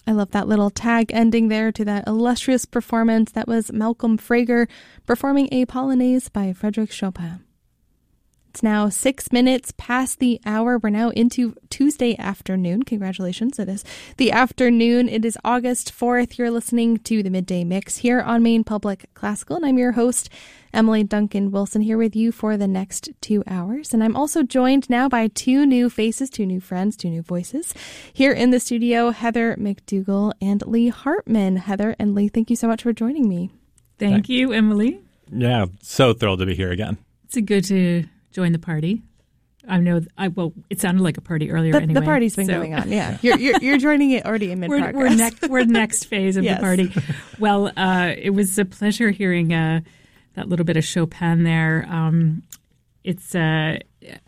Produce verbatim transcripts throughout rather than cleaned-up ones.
I love that little tag ending there to that illustrious performance. That was Malcolm Frager performing a Polonaise by Frédéric Chopin. It's now six minutes past the hour. We're now into Tuesday afternoon. Congratulations. It is the afternoon. It is August fourth. You're listening to the Midday Mix here on Maine Public Classical, and I'm your host, Emily Duncan Wilson, here with you for the next two hours. And I'm also joined now by two new faces, two new friends, two new voices. Here in the studio, Heather McDougall and Lee Hartman. Heather and Lee, thank you so much for joining me. Thank you, Emily. Yeah, so thrilled to be here again. It's good to join the party. I know, I well, it sounded like a party earlier the, anyway. The party's been so. going on, yeah. You're, you're, you're joining it already in mid-progress. We're, we're, next, we're next phase of yes. the party. Well, uh, it was a pleasure hearing uh, that little bit of Chopin there. Um, it's, uh,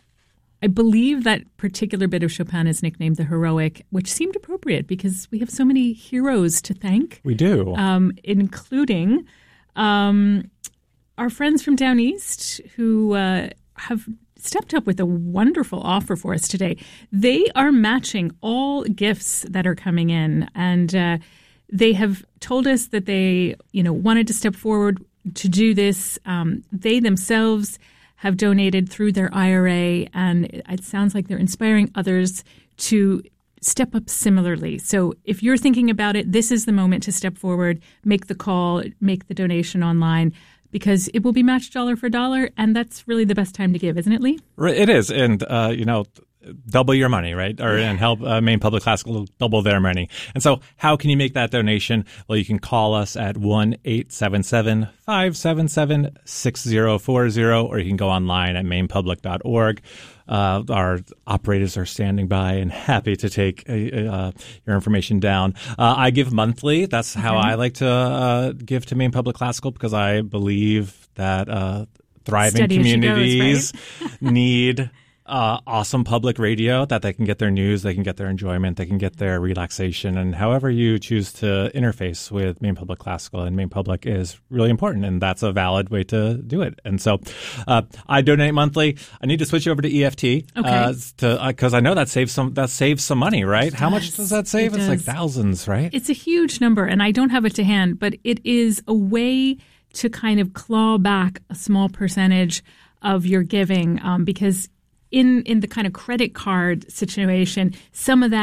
I believe that particular bit of Chopin is nicknamed the Heroic, which seemed appropriate because we have so many heroes to thank. We do. Um, including um, our friends from down east who uh, have stepped up with a wonderful offer for us today. They are matching all gifts that are coming in, and uh, they have told us that they, you know, wanted to step forward to do this. Um, they themselves have donated through their I R A, and it sounds like they're inspiring others to step up similarly. So if you're thinking about it, this is the moment to step forward, make the call, make the donation online, because it will be matched dollar for dollar, and that's really the best time to give, isn't it, Lee? It is, and, uh, you know, double your money, right? Or and help uh, Maine Public Classical double their money. And so how can you make that donation? Well, you can call us at one eight seven seven, five seven seven, six zero four zero, or you can go online at maine public dot org. Uh, our operators are standing by and happy to take uh, your information down. Uh, I give monthly. That's how okay. I like to uh, give to Maine Public Classical, because I believe that uh, thriving Steady communities goes, right? need uh, awesome public radio, that they can get their news, they can get their enjoyment, they can get their relaxation, and however you choose to interface with Maine Public Classical. And Maine Public is really important, and that's a valid way to do it. And so uh, I donate monthly. I need to switch over to E F T okay. uh, to because uh, I know that saves some that saves some money, right? It How does. much does that save? It it's does. like thousands, right? It's a huge number, and I don't have it to hand, but it is a way to kind of claw back a small percentage of your giving, um, because in in the kind of credit card situation, some of that